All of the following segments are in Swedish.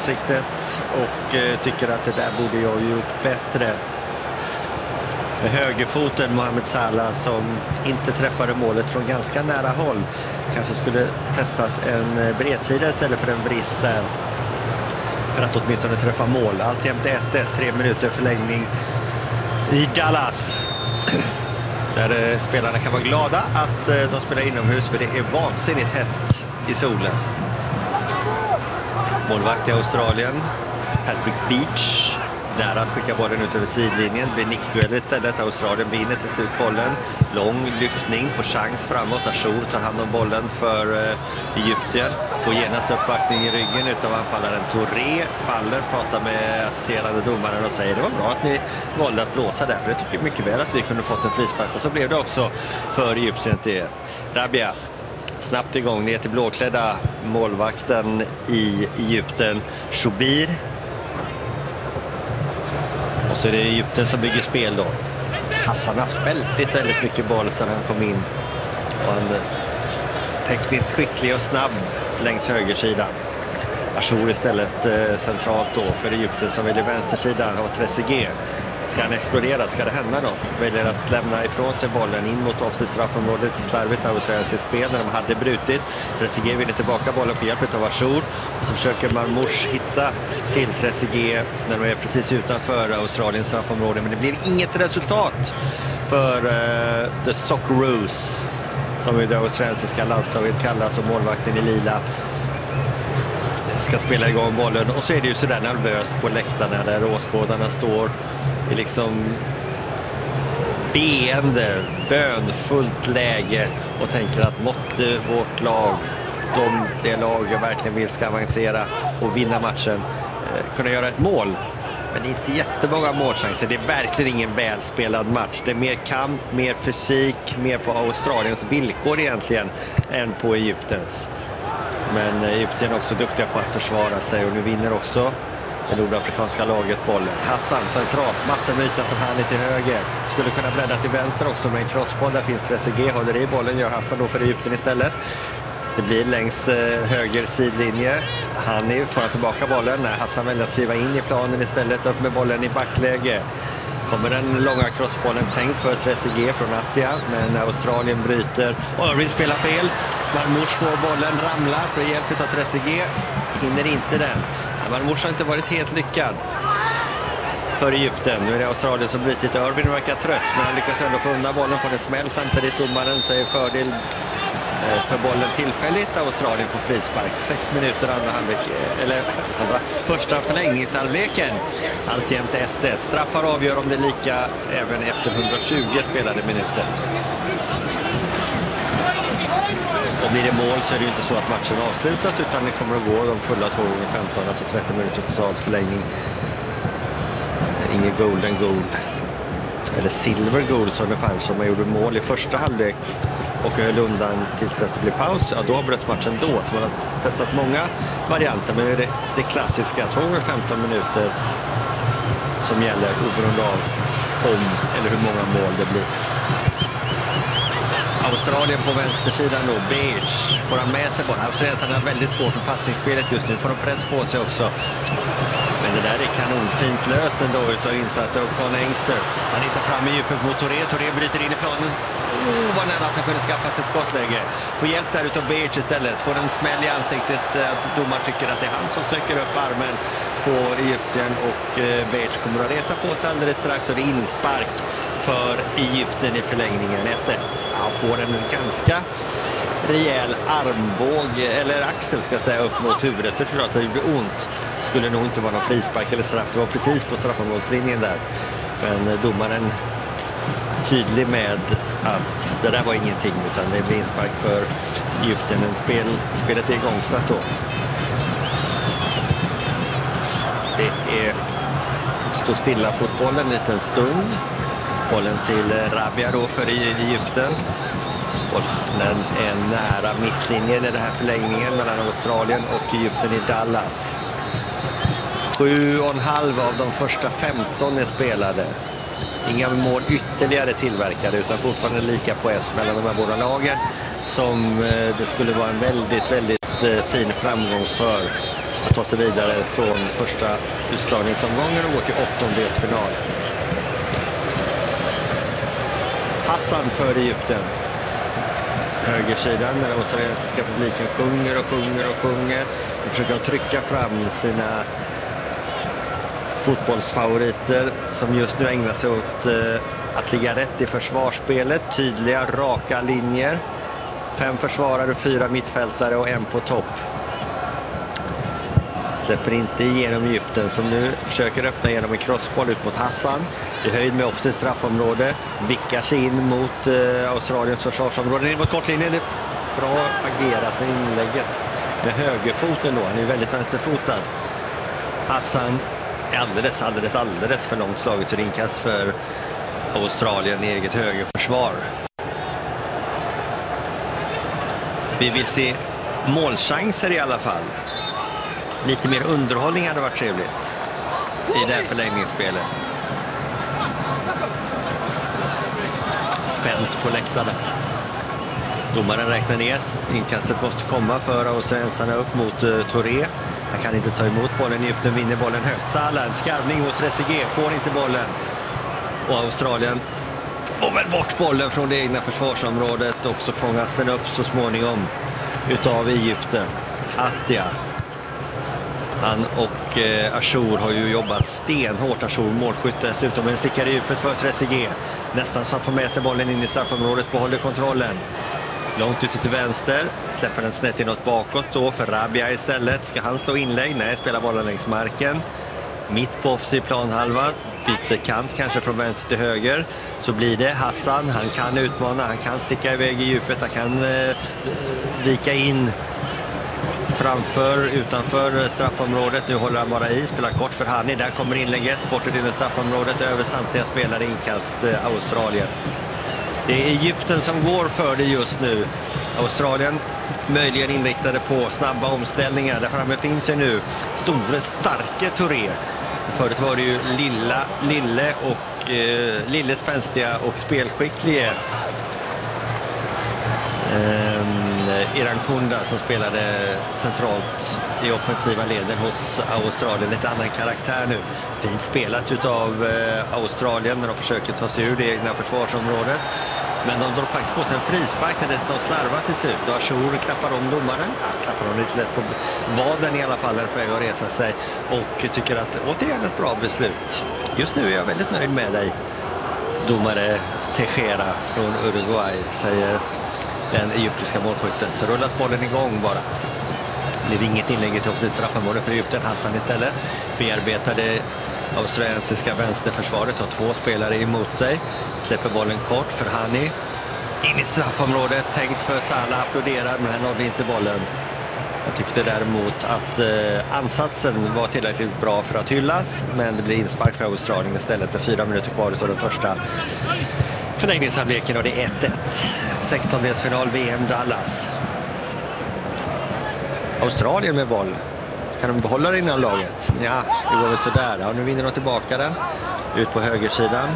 ansiktet och tycker att det där borde jag ju gjort bättre. Med högerfoten Mohamed Salah som inte träffade målet från ganska nära håll. Kanske skulle testat en bredsida istället för en vrist där. För att åtminstone träffa mål. Alltjämt 1-1, 3 minuter förlängning i Dallas. Där spelarna kan vara glada att de spelar inomhus, för det är vansinnigt hett i solen. Målvakt i Australien, Patrick Beach. Nära att skicka bollen ut över sidlinjen. Blir nickduell istället. Australien vinner till slut bollen. Lång lyftning på chans framåt. Achour tar hand om bollen för Egyptien. Får genast uppvaktning i ryggen utav anfallaren Touré. Faller, pratar med assisterande domaren och säger det var bra att ni valde att blåsa där. För jag tycker mycket väl att vi kunde fått en frispark. Och så blev det också för Egyptien till Rabia. Snabbt igång ner till blåklädda målvakten i Egypten, Shubir. Och så är det Egypten som bygger spel då. Hassan har haft väldigt mycket boll sedan han kom in. Och han är tekniskt skicklig och snabb längs högersidan. Achour istället centralt då för Egypten som väljer vänstersidan och Trezeguet. Ska han explodera? Ska det hända något? Väljer att lämna ifrån sig bollen in mot offside-straffområdet till slarvigt australienskt spel när de hade brutit. Trezeguet vinner tillbaka bollen för hjälp av Achour. Och så försöker Marmouche hitta till Trezeguet när de är precis utanför Australiens straffområde. Men det blir inget resultat för The Socceroos, som ju det australiensiska landslaget kallas, och målvakten i lila ska spela igång bollen. Och så är det ju sådär nervöst på läktarna där åskådarna står i liksom beende, bönfullt läge och tänker att måtte vårt lag, det lag jag verkligen vill ska avancera och vinna matchen, kunna göra ett mål. Men det är inte jättemånga målchanser. Det är verkligen ingen välspelad match. Det är mer kamp, mer fysik, mer på Australiens villkor egentligen än på Egyptens. Men Egypten är också duktiga på att försvara sig och nu vinner också det nordafrikanska laget bollen. Hassan centralt, massor med ytan för Hani till höger. Skulle kunna bredda till vänster också med en crossboll. Där finns Trezeguet, håller i bollen, gör Hassan då för Egypten istället. Det blir längs höger sidlinje. Hani får tillbaka bollen när Hassan väljer att kliva in i planen istället. Upp med bollen i backläge. Kommer den långa crossbollen tänkt för Trezeguet från Attia, men Australien bryter. Irving spelar fel. Marmouche får bollen, ramlar för hjälp av Trezeguet. Hinner inte den. Marmouche har inte varit helt lyckad för Egypten. Nu är det Australien som bryter. Irving verkar trött, men han lyckas ändå få undan bollen från en smäll. Samtidigt domaren säger fördel för bollen tillfälligt. Australien får frispark. 6 minuter andra halvlek, eller första förlängningshalvleken. Alltjämt 1-1. Straffar avgör om det är lika även efter 120 spelade minuter. Och blir det mål så är det ju inte så att matchen avslutas, utan det kommer att gå de fulla 2 gånger 15, alltså 30 minuter totalt förlängning. Ingen golden goal. Eller silver goal som det fanns, som man gjorde mål i första halvlek och höll undan tills det blir paus. Ja, då bröts matchen då, så man har testat många varianter, men det är det klassiska 2 gånger 15 minuter som gäller oberoende av om eller hur många mål det blir. Australien på vänstersidan då, Beach får han med sig bollen. Australien har väldigt svårt med passningsspelet just nu, får de press på sig också. Men det där är kanonfint löst ändå utav insatta och Con Engster. Han hittar fram i djupet mot Touré. Touré bryter in i planen. Vad nära att han kunde skaffa sig skottläge. Får hjälp där utav Beach istället. Får en smäll i ansiktet att domaren tycker att det är han som söker upp armen på Egypten, och Beach kommer att resa på sig alldeles strax, och det är inspark för Egypten i förlängningen. 1-1. Han får en ganska rejäl armbåg, eller axel ska jag säga, upp mot huvudet. Så jag tror att det blir ont. Det skulle nog inte vara någon frispark eller straff. Det var precis på straffområdeslinjen där. Men domaren tydlig med att det där var ingenting, utan det blir inspark för Egypten. Spelet är igångsatt då. Det är stå stilla fotbollen en liten stund. Bollen till Rabia då för Egypten. Bollen är nära mittlinjen i den här förlängningen mellan Australien och Egypten i Dallas. 7,5 av de första 15 är spelade. Inga mål ytterligare tillverkade, utan fortfarande lika på 1 mellan de här båda lagen, som det skulle vara en väldigt fin framgång för att ta sig vidare från första utslagningsomgången och gå till åttondelsfinal. Hassan för Egypten. Högersidan när den australiensiska publiken sjunger och sjunger och sjunger. De försöker trycka fram sina fotbollsfavoriter som just nu ägnar sig åt att ligga rätt i försvarsspelet. Tydliga, raka linjer. 5 försvarare, 4 mittfältare och 1 på topp. Släpper inte igenom Egypten som nu försöker öppna genom en crossboll ut mot Hassan. I höjd med offside straffområde. Vickar sig in mot Australiens försvarsområde. In mot kortlinjen. Det är bra agerat med inlägget med högerfoten då. Han är ju väldigt vänsterfotad. Hassan är alldeles för långt slaget, så det är inkast för Australien i eget högerförsvar. Vi vill se målchanser i alla fall. Lite mer underhållning hade varit trevligt i det här förlängningsspelet. Spänt på läktaren. Domaren räknar ner. Inkastet måste komma för australiensarna upp mot Touré. Han kan inte ta emot bollen. Egypten vinner bollen högt. Salah, en skarvning mot Trezeguet, får inte bollen. Och Australien får väl bort bollen från det egna försvarsområdet, och så fångas den upp så småningom utav Egypten. Attia. Han och Achour har ju jobbat stenhårt. Achour målskytte dessutom, en stickar i djupet för Trezeguet. Nästan så han får med sig bollen in i straffområdet, behåller kontrollen. Långt ute till vänster, släpper den snett inåt bakåt då för Rabia istället. Ska han slå inlägg? Nej, spelar bollen längs marken. Mitt på offensiv planhalva, byter kant kanske från vänster till höger. Så blir det Hassan, han kan utmana, han kan sticka iväg i djupet, han kan vika in utanför straffområdet. Nu håller han bara i, spelar kort för Hani. Där kommer inlägget, bort till straffområdet, över samtliga spelare, inkast Australien. Det är Egypten som går för det just nu. Australien möjligen inriktade på snabba omställningar. Där framme finns ju nu store, starke Touré. Förut var det ju lille spänstiga och spelskicklige Irankunda som spelade centralt i offensiva leden hos Australien. Lite annan karaktär nu. Fint spelat utav Australien när de försöker ta sig ur det egna försvarsområdet. Men de drar faktiskt på sig en frispark när de slarvar till slut. Och Achour klappar om domaren. Klappar dem lite lätt på vaden i alla fall, där på väg att resa sig. Och tycker att återigen ett bra beslut. Just nu är jag väldigt nöjd med dig, domare Teixeira från Uruguay, säger den egyptiska målskytten. Så rullas bollen igång bara. Det blir inget inlägg till offensivt straffområde för Egypten. Hassan istället bearbetade australiensiska vänsterförsvaret, har 2 spelare emot sig. Släpper bollen kort för Hani. In i straffområdet, tänkt för Salah, applåderar, men han nådde inte bollen. Jag tyckte däremot att ansatsen var tillräckligt bra för att hyllas, men det blir inspark för Australien istället med 4 minuter kvar av den första förlängningshalvleken, och det är 1-1. 16-delsfinal VM Dallas. Australien med boll. Kan de behålla det innan laget? Ja, det går väl sådär. Ja, nu vinner de tillbaka den. Ut på högersidan.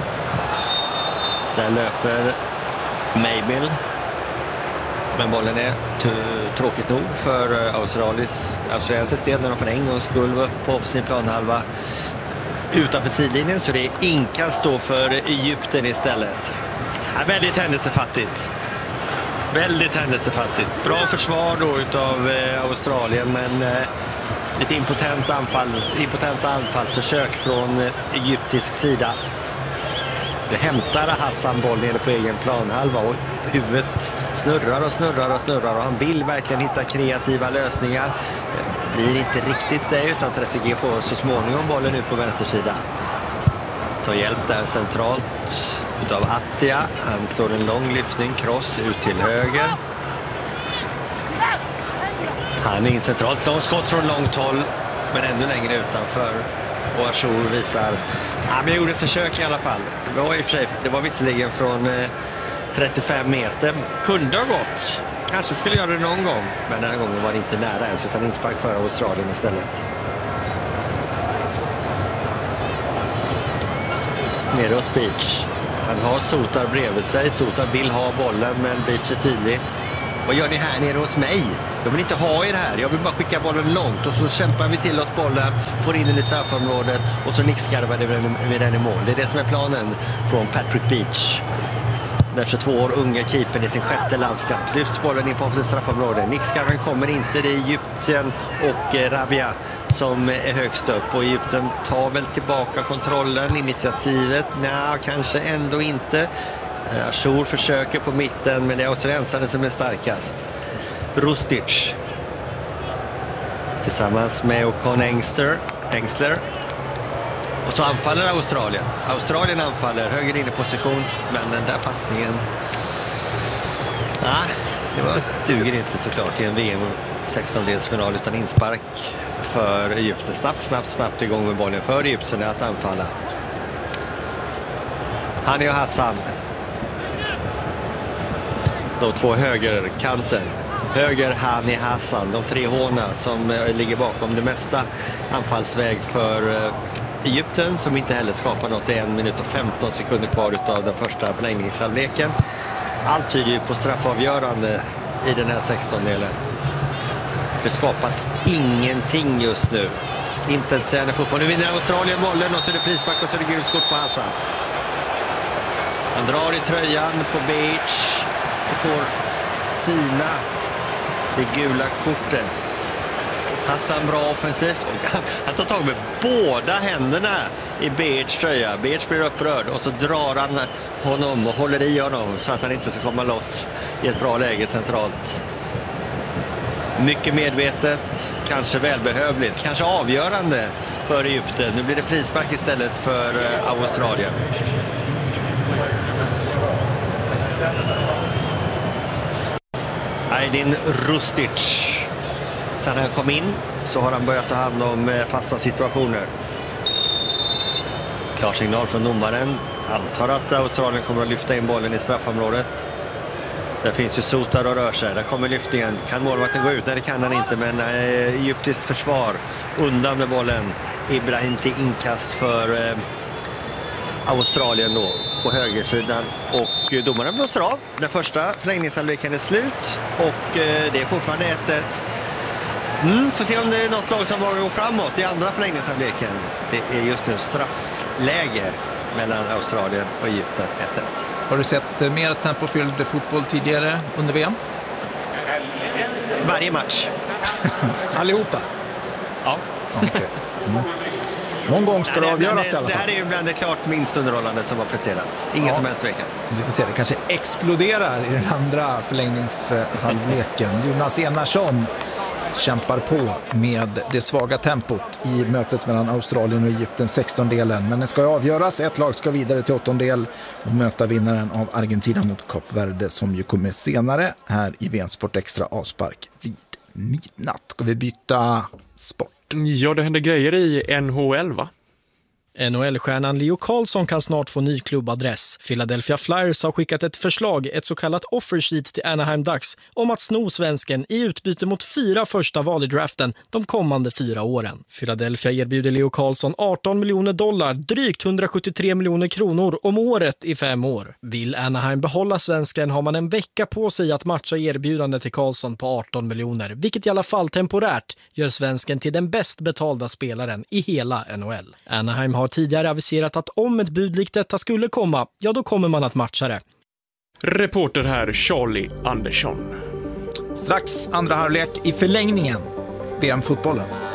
Där löper Maybill. Men bollen är tråkigt nog för australiensiskt del när de för en gångs skull var upp på sin planhalva utanför sidlinjen. Så det är inkast då för Egypten istället. Ja, väldigt händelsefattigt. Väldigt händelsefattigt. Bra försvar då utav Australien, men lite impotenta anfallsförsök från egyptisk sida. Det hämtar Hassan boll nere på egen planhalva och huvudet snurrar och han vill verkligen hitta kreativa lösningar. Det blir inte riktigt det, utan Trezeguet får så småningom bollen ut på vänstersida. Tar hjälp där centralt utav Attia. Han står en lång lyftning, cross ut till höger. Han är in centralt, långt skott från långt håll, men ännu längre utanför. Och Achour visar, men jag gjorde ett försök i alla fall. Det var visserligen från 35 meter. Kunde ha gått. Kanske skulle göra det någon gång, men den här gången var det inte nära ens, utan inspark för Australien istället. Nere hos Beach. Han har Sotar bredvid sig. Sotar vill ha bollen, men Beach är tydlig. Vad gör ni här nere hos mig? Jag vill inte ha er här, jag vill bara skicka bollen långt och så kämpar vi till oss bollen, får in den i straffområdet och så nickskarvar vi den i mål. Det är det som är planen från Patrick Beach. Den 22 år unga keepern i sin sjätte landskamp. Lyfts bollen in på straffområdet. Nickskarven kommer inte, det är Egypten och Rabia som är högst upp. Och Egypten tar väl tillbaka kontrollen, initiativet. Nej, kanske ändå inte. Achour försöker på mitten, men det är australiensaren som är starkast. Rustic tillsammans med Ocon Engsler. Och så anfaller Australien. Australien anfaller, höger in i position, men den där passningen... det duger inte såklart i en VM 16-delsfinal utan inspark för Egypten. Snabbt igång med bollen för Egypten att anfalla. Hani och Hassan. De två högerkanten. Höger, Hani, Hassan. De tre hårna som ligger bakom det mesta anfallsväg för Egypten, som inte heller skapar något. Det är 1 minut och 15 sekunder kvar av den första förlängningshalvleken. Allt tyder ju på straffavgörande i den här 16-delen. Det skapas ingenting just nu. Inte ett sen fotboll. Nu vinner Australien bollen och så är det frispark och så är det gult kort på Hassan. Han drar i tröjan på Beach och får syna det gula kortet. Hassan bra offensivt. Han tar tag med båda händerna i Beach tröja. Beach blir upprörd och så drar han honom och håller i honom så att han inte ska komma loss i ett bra läge centralt. Mycket medvetet, kanske välbehövligt, kanske avgörande för Egypten. Nu blir det frispark istället för Australien. Aydin Rustic. Sen han kom in så har han börjat ta hand om fasta situationer. Klar signal från domaren. Antar att Australien kommer att lyfta in bollen i straffområdet. Där finns ju Sotar och rör sig. Där kommer lyftningen. Kan målvakten gå ut? Nej, det kan han inte. Men egyptiskt försvar undan med bollen. Ibrahim till inkast för Australien då på högersidan. Och domaren blåser av. Den första förlängningshalvleken är slut. Och det är fortfarande 1-1. Får se om det är något lag som vågar gå framåt i andra förlängningshalvleken. Det är just nu straffläge mellan Australien och Egypten. 1-1. Har du sett mer tempofylld fotboll tidigare under VM? Varje match. Allihopa? Ja. Okay. Någon gång ska det avgöras i alla fall. Det här är ju bland det klart minst underhållande som har presterats. Ingen som helst vecka. Vi får se, det kanske exploderar i den andra förlängningshalvleken. Jonas Enarsson kämpar på med det svaga tempot i mötet mellan Australien och Egypten 16-delen. Men det ska avgöras. Ett lag ska vidare till 8-del och möta vinnaren av Argentina mot Kap Verde som ju kommer senare här i VM Sport Extra avspark vid midnatt. Ska vi byta sport? Ja, det händer grejer i NHL, va? NHL-stjärnan Leo Carlsson kan snart få ny klubbadress. Philadelphia Flyers har skickat ett förslag, ett så kallat offer sheet till Anaheim Ducks, om att sno svensken i utbyte mot 4 första val i draften de kommande 4 åren. Philadelphia erbjuder Leo Carlsson $18 miljoner, drygt 173 miljoner kronor om året i 5 år. Vill Anaheim behålla svensken har man en vecka på sig att matcha erbjudande till Carlsson på 18 miljoner, vilket i alla fall temporärt gör svensken till den bäst betalda spelaren i hela NHL. Anaheim har tidigare aviserat att om ett bud likt detta skulle komma, ja då kommer man att matcha det. Reporter här, Charlie Andersson. Strax andra halvlek i förlängningen. VM-fotbollen.